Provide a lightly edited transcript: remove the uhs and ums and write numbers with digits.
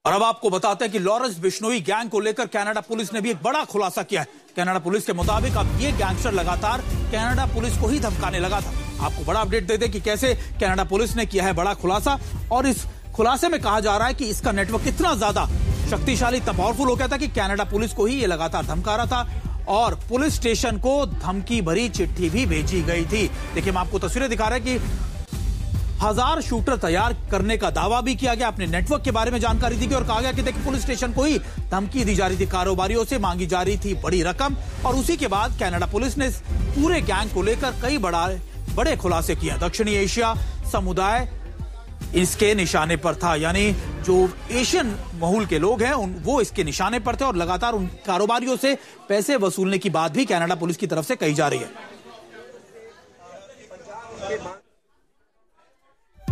और अब आपको बताते हैं कि लॉरेंस बिश्नोई गैंग को लेकर कनाडा पुलिस ने भी एक बड़ा खुलासा किया है। कनाडा पुलिस के मुताबिक अब ये गैंगस्टर लगातार कनाडा पुलिस को ही धमकाने लगा था। आपको बड़ा अपडेट दे दें कि कैसे कनाडा पुलिस ने किया है बड़ा खुलासा, और इस खुलासे में कहा जा रहा है कि इसका नेटवर्क इतना ज्यादा शक्तिशाली, इतना पावरफुल हो गया था कि कनाडा पुलिस को ही ये लगातार धमका रहा था और पुलिस स्टेशन को धमकी भरी चिट्ठी भी भेजी गई थी। देखिए, हम आपको तस्वीरें दिखा रहे हैं कि 1000 शूटर तैयार करने का दावा भी किया गया। अपने नेटवर्क के बारे में जानकारी दी गई और कहा गया कि देखिए, पुलिस स्टेशन को ही धमकी दी जा रही थी, कारोबारियों से मांगी जा रही थी बड़ी रकम। और उसी के बाद कनाडा पुलिस ने पूरे गैंग को लेकर कई बड़े खुलासे किए। दक्षिणी एशिया समुदाय इसके निशाने पर था, यानी जो एशियन माहौल के लोग हैं वो इसके निशाने पर थे और लगातार उन कारोबारियों से पैसे वसूलने की बात भी कनाडा पुलिस की तरफ से कही जा रही है।